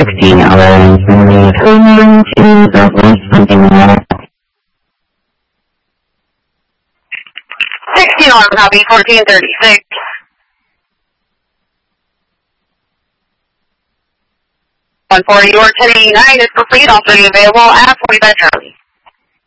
16 hours, turn to the right something more. 16 hours, copy, 1436. 140 or 1089 is complete, also available at 45 Charlie.